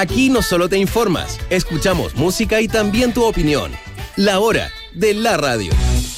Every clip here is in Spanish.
Aquí no solo te informas, escuchamos música y también tu opinión. La Hora de la Radio.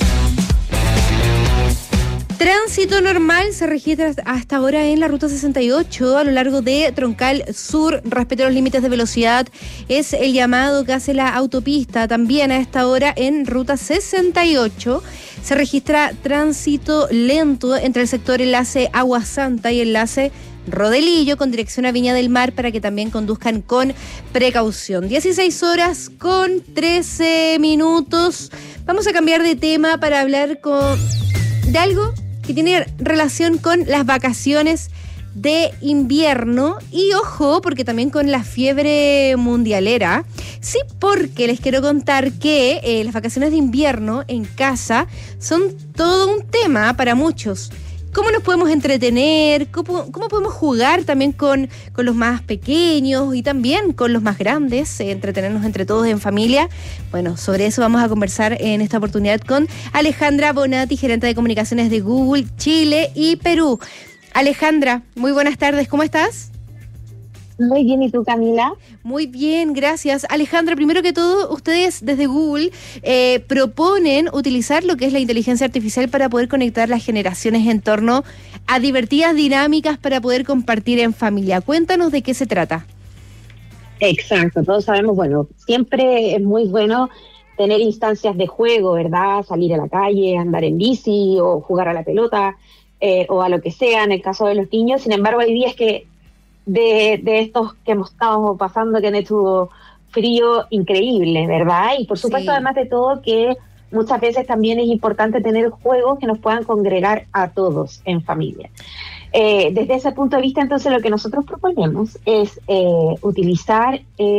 Tránsito normal se registra hasta ahora en la ruta 68 a lo largo de Troncal Sur. Respecto a los límites de velocidad, es el llamado que hace la autopista. También a esta hora en ruta 68 se registra tránsito lento entre el sector enlace Agua Santa y enlace Rodelillo con dirección a Viña del Mar para que también conduzcan con precaución. 16 horas con 13 minutos. Vamos a cambiar de tema para hablar de algo que tiene relación con las vacaciones de invierno y ojo, porque también con la fiebre mundialera. Sí, porque les quiero contar que las vacaciones de invierno en casa son todo un tema para muchos. ¿Cómo nos podemos entretener? ¿Cómo podemos jugar también con los más pequeños y también con los más grandes? Entretenernos entre todos en familia. Bueno, sobre eso vamos a conversar en esta oportunidad con Alejandra Bonatti, gerente de comunicaciones de Google Chile y Perú. Alejandra, muy buenas tardes, ¿cómo estás? Muy bien, ¿y tú, Camila? Muy bien, gracias. Alejandra, primero que todo, ustedes desde Google proponen utilizar lo que es la inteligencia artificial para poder conectar las generaciones en torno a divertidas dinámicas para poder compartir en familia. Cuéntanos de qué se trata. Exacto, todos sabemos, bueno, siempre es muy bueno tener instancias de juego, ¿verdad? Salir a la calle, andar en bici o jugar a la pelota o a lo que sea en el caso de los niños. Sin embargo, hay días que de estos que hemos estado pasando que han hecho frío increíble, ¿verdad? Y por supuesto, sí. Además de todo, que muchas veces también es importante tener juegos que nos puedan congregar a todos en familia. Desde ese punto de vista, entonces, lo que nosotros proponemos es utilizar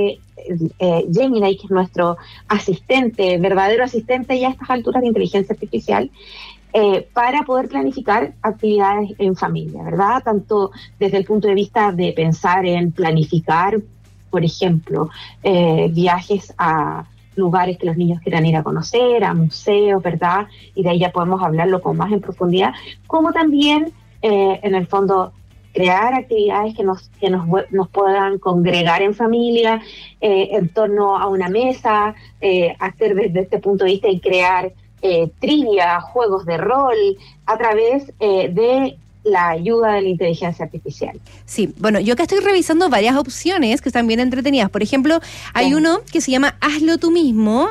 Gemini, que es nuestro asistente, verdadero asistente ya a estas alturas de inteligencia artificial, para poder planificar actividades en familia, ¿verdad? Tanto desde el punto de vista de pensar en planificar, por ejemplo, viajes a lugares que los niños quieran ir a conocer, a museos, ¿verdad? Y de ahí ya podemos hablarlo con más en profundidad, como también, en el fondo, crear actividades que nos puedan congregar en familia, en torno a una mesa, hacer desde este punto de vista y crear trivia, juegos de rol, a través de la ayuda de la inteligencia artificial. Sí, bueno, yo acá estoy revisando varias opciones que están bien entretenidas. Por ejemplo, hay uno que se llama Hazlo tú mismo,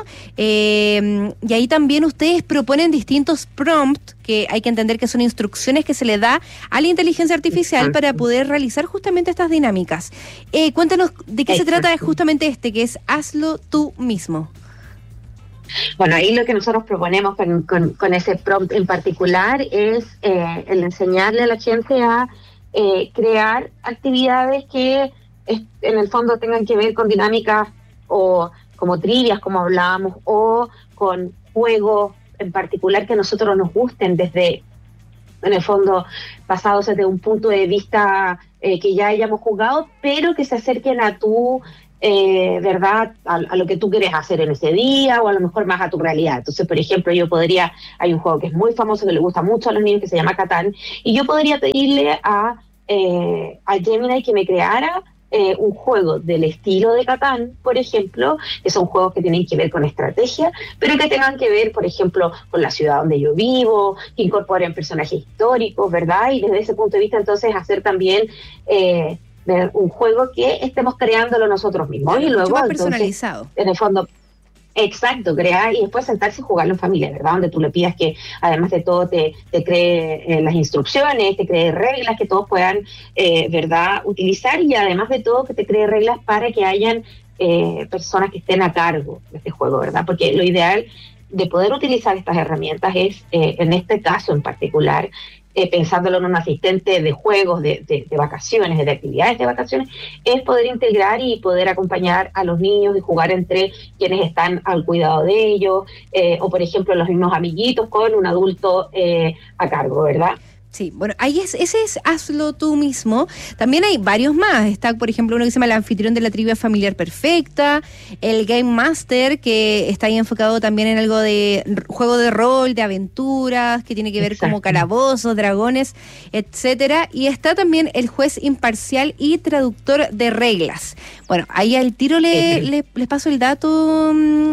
y ahí también ustedes proponen distintos prompts, que hay que entender que son instrucciones que se le da a la inteligencia artificial para poder realizar justamente estas dinámicas. Cuéntanos de qué se trata justamente que es Hazlo tú mismo. Bueno, ahí lo que nosotros proponemos con ese prompt en particular es el enseñarle a la gente a crear actividades que en el fondo tengan que ver con dinámicas o como trivias, como hablábamos, o con juegos en particular que a nosotros nos gusten desde, en el fondo, basados desde un punto de vista que ya hayamos jugado, pero que se acerquen a tu ¿verdad? A lo que tú quieres hacer en ese día o a lo mejor más a tu realidad. Entonces, por ejemplo, hay un juego que es muy famoso, que le gusta mucho a los niños, que se llama Catán, y yo podría pedirle a Gemini que me creara un juego del estilo de Catán, por ejemplo, que son juegos que tienen que ver con estrategia, pero que tengan que ver, por ejemplo, con la ciudad donde yo vivo, que incorporen personajes históricos, ¿verdad? Y desde ese punto de vista, entonces, hacer también de un juego que estemos creándolo nosotros mismos. Claro, y luego, más entonces, personalizado. En el fondo, exacto, crear y después sentarse y jugarlo en familia, ¿verdad? Donde tú le pidas que, además de todo, te cree las instrucciones, te cree reglas que todos puedan, ¿verdad?, utilizar, y además de todo, que te cree reglas para que hayan personas que estén a cargo de este juego, ¿verdad? Porque lo ideal de poder utilizar estas herramientas es, en este caso en particular, pensándolo en un asistente de juegos, de vacaciones, de actividades de vacaciones, es poder integrar y poder acompañar a los niños y jugar entre quienes están al cuidado de ellos, o por ejemplo los mismos amiguitos con un adulto a cargo, ¿verdad? Sí, bueno, ese es Hazlo Tú Mismo. También hay varios más. Está, por ejemplo, uno que se llama El Anfitrión de la Trivia Familiar Perfecta, el Game Master, que está ahí enfocado también en algo de juego de rol, de aventuras, que tiene que ver como calabozos, dragones, etcétera. Y está también el Juez Imparcial y Traductor de Reglas. Bueno, ahí al tiro les paso el dato,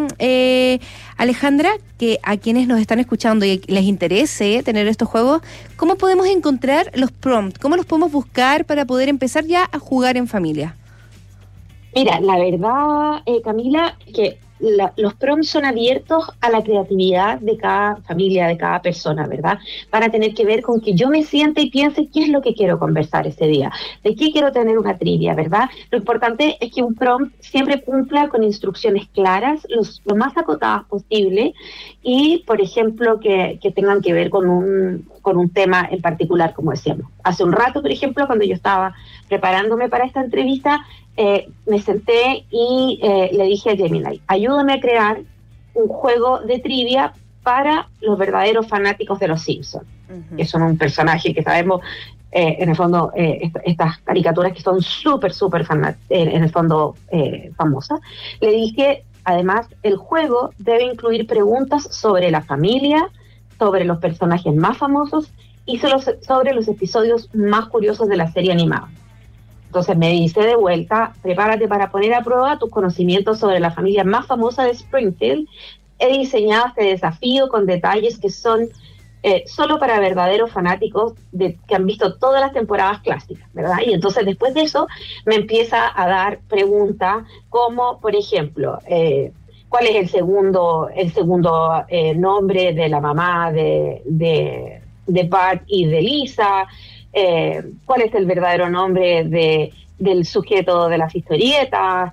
Alejandra, que a quienes nos están escuchando y les interese tener estos juegos, ¿cómo podemos encontrar los prompts? ¿Cómo los podemos buscar para poder empezar ya a jugar en familia? Mira, la verdad, Camila, que los prompts son abiertos a la creatividad de cada familia, de cada persona, ¿verdad? Van a tener que ver con que yo me siente y piense qué es lo que quiero conversar ese día, de qué quiero tener una trivia, ¿verdad? Lo importante es que un prompt siempre cumpla con instrucciones claras, lo más acotadas posible, y, por ejemplo, que tengan que ver con un tema en particular, como decíamos. Hace un rato, por ejemplo, cuando yo estaba preparándome para esta entrevista, me senté y le dije a Gemini, ayúdame a crear un juego de trivia para los verdaderos fanáticos de los Simpsons, que son un personaje que sabemos, en el fondo, estas caricaturas que son súper en el fondo famosas. Le dije, además, el juego debe incluir preguntas sobre la familia, sobre los personajes más famosos y sobre los episodios más curiosos de la serie animada. Entonces me dice de vuelta, prepárate para poner a prueba tus conocimientos sobre la familia más famosa de Springfield. He diseñado este desafío con detalles que son solo para verdaderos fanáticos que han visto todas las temporadas clásicas, ¿verdad? Y entonces después de eso me empieza a dar preguntas como, por ejemplo, ¿cuál es el segundo nombre de la mamá de Bart y de Lisa? ¿Cuál es el verdadero nombre del sujeto de las historietas?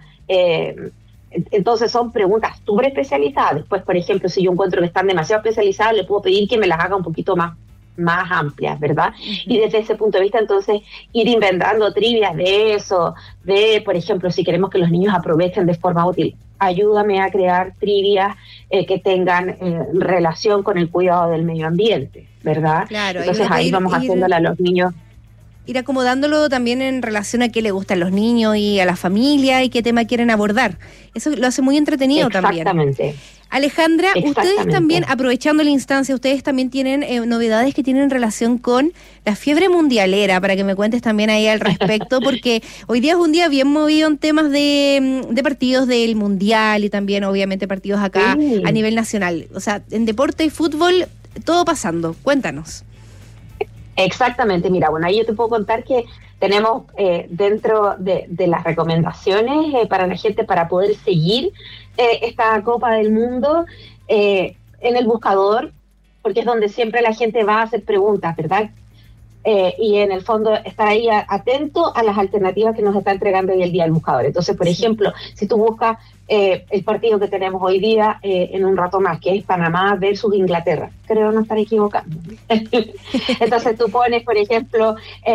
Entonces son preguntas súper especializadas. Después, por ejemplo, si yo encuentro que están demasiado especializadas, le puedo pedir que me las haga un poquito más amplias, ¿verdad? Y desde ese punto de vista, entonces, ir inventando trivias de eso, por ejemplo, si queremos que los niños aprovechen de forma útil, ayúdame a crear trivias que tengan relación con el cuidado del medio ambiente, ¿verdad? Claro, entonces ahí vamos haciéndole a los niños. Ir acomodándolo también en relación a qué le gustan los niños y a la familia y qué tema quieren abordar. Eso lo hace muy entretenido también. Exactamente. Alejandra, ustedes también, aprovechando la instancia, ustedes también tienen novedades que tienen relación con la fiebre mundialera, para que me cuentes también ahí al respecto, porque hoy día es un día bien movido en temas de partidos del mundial y también obviamente partidos acá a nivel nacional. O sea, en deporte y fútbol, todo pasando. Cuéntanos. Exactamente, mira, bueno, ahí yo te puedo contar que tenemos dentro de las recomendaciones para la gente para poder seguir esta Copa del Mundo en el buscador, porque es donde siempre la gente va a hacer preguntas, ¿verdad? Y en el fondo estar ahí atento a las alternativas que nos está entregando hoy el día el buscador. Entonces, por ejemplo, si tú buscas el partido que tenemos hoy día en un rato más, que es Panamá versus Inglaterra, creo no estar equivocando. Entonces tú pones, por ejemplo,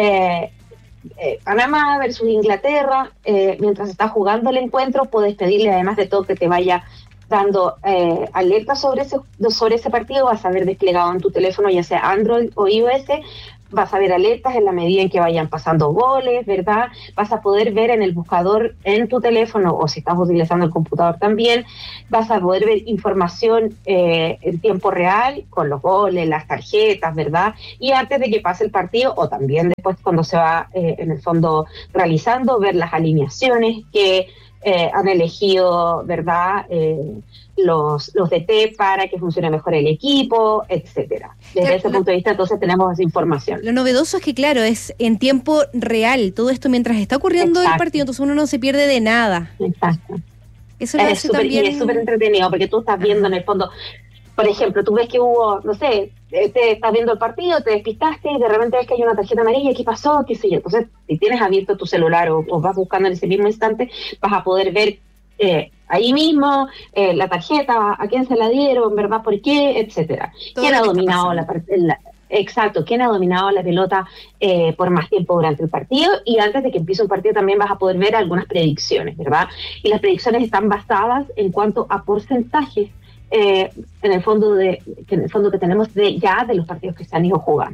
Panamá versus Inglaterra, mientras estás jugando el encuentro, puedes pedirle, además de todo, que te vaya dando alertas sobre ese partido. Vas a ver desplegado en tu teléfono, ya sea Android o iOS, vas a ver alertas en la medida en que vayan pasando goles, ¿verdad? Vas a poder ver en el buscador en tu teléfono, o si estás utilizando el computador también, vas a poder ver información en tiempo real con los goles, las tarjetas, ¿verdad? Y antes de que pase el partido, o también después cuando se va en el fondo realizando, ver las alineaciones que han elegido, ¿verdad? Los DT para que funcione mejor el equipo, etcétera. Desde ese punto de vista, entonces tenemos esa información. Lo novedoso es que, claro, es en tiempo real, todo esto mientras está ocurriendo el partido, entonces uno no se pierde de nada. Exacto. Eso lo hace también... Y es súper entretenido, porque tú estás viendo en el fondo, por ejemplo, tú ves que hubo, no sé, te estás viendo el partido, te despistaste y de repente ves que hay una tarjeta amarilla, ¿qué pasó? ¿Qué sé yo? Entonces, si tienes abierto tu celular o vas buscando en ese mismo instante, vas a poder ver ahí mismo la tarjeta, a quién se la dieron, ¿verdad? ¿Por qué? Etcétera. ¿Quién ha dominado quién ha dominado la pelota por más tiempo durante el partido? Y antes de que empiece un partido también vas a poder ver algunas predicciones, ¿verdad? Y las predicciones están basadas en cuanto a porcentajes en el fondo que tenemos de los partidos que se han ido jugando.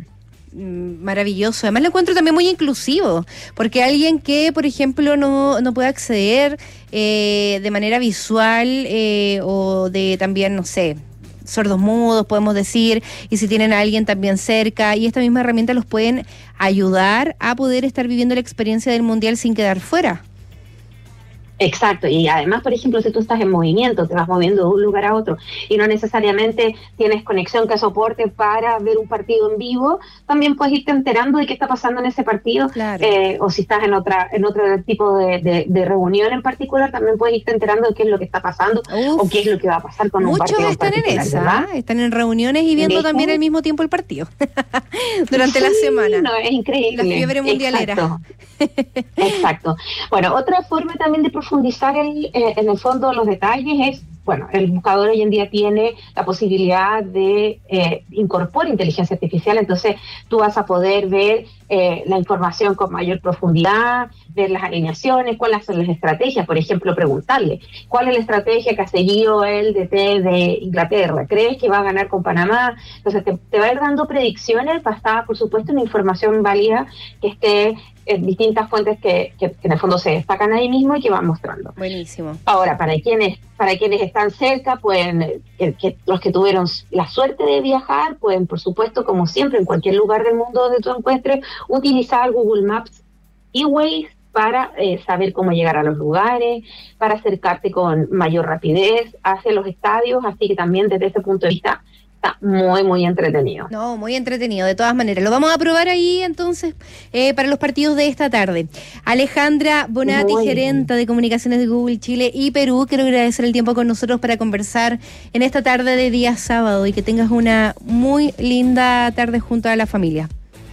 maravilloso. Además lo encuentro también muy inclusivo, porque alguien que, por ejemplo, no puede acceder de manera visual o de también, no sé, sordos mudos, podemos decir, y si tienen a alguien también cerca, y esta misma herramienta los pueden ayudar a poder estar viviendo la experiencia del Mundial sin quedar fuera. Exacto, y además, por ejemplo, si tú estás en movimiento, te vas moviendo de un lugar a otro y no necesariamente tienes conexión que soporte para ver un partido en vivo, también puedes irte enterando de qué está pasando en ese partido, claro. O si estás en otro tipo de reunión en particular, también puedes irte enterando de qué es lo que está pasando. Uf, o qué es lo que va a pasar con un partido en particular. Muchos están en esa, están en reuniones y viendo también al mismo tiempo el partido durante la semana. No, es increíble. La fiebre mundialera. Exacto. Bueno, otra forma también de profundizar en el fondo los detalles es, bueno, el buscador hoy en día tiene la posibilidad de incorporar inteligencia artificial, entonces tú vas a poder ver la información con mayor profundidad, ver las alineaciones, cuáles son las estrategias, por ejemplo, preguntarle, ¿cuál es la estrategia que ha seguido el DT de Inglaterra? ¿Crees que va a ganar con Panamá? Entonces te va a ir dando predicciones basadas, por supuesto, en información válida que esté en distintas fuentes que en el fondo se destacan ahí mismo y que van mostrando. Buenísimo. Ahora, para quienes están cerca, pueden, los que tuvieron la suerte de viajar, pueden, por supuesto, como siempre, en cualquier lugar del mundo donde tú encuentres, utilizar Google Maps y Waze para saber cómo llegar a los lugares, para acercarte con mayor rapidez hacia los estadios, así que también desde ese punto de vista está muy, muy entretenido. No, muy entretenido, de todas maneras. Lo vamos a probar ahí, entonces, para los partidos de esta tarde. Alejandra Bonatti, gerenta de comunicaciones de Google Chile y Perú, quiero agradecer el tiempo con nosotros para conversar en esta tarde de día sábado y que tengas una muy linda tarde junto a la familia.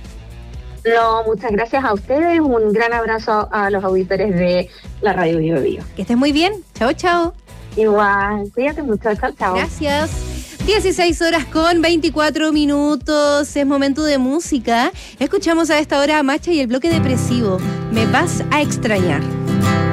No, muchas gracias a ustedes. Un gran abrazo a los auditores de la Radio Bio Bio. Que estés muy bien. Chao, chao. Igual, cuídate mucho. Chao, chao. Gracias. 16:24. Es momento de música. Escuchamos a esta hora a Macha y el bloque depresivo. Me vas a extrañar.